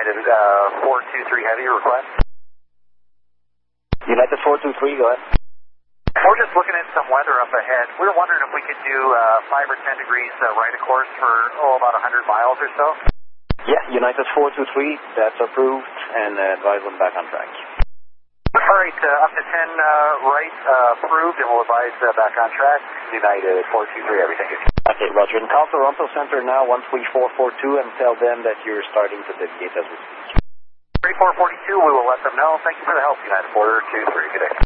United 423 Heavy, request. United 423, go ahead. We're just looking at some weather up ahead. We were wondering if we could do 5 or 10 degrees right of course for, about 100 miles or so. Yeah, United 423, that's approved, and advise them back on track. All right, up to 10 right approved, and we'll advise back on track. United 423, everything is. Okay, Roger. And call Toronto Center now, 13442, and tell them that you're starting to deviate as we speak. 3442, we will let them know. Thank you for the help, United 423. Good day.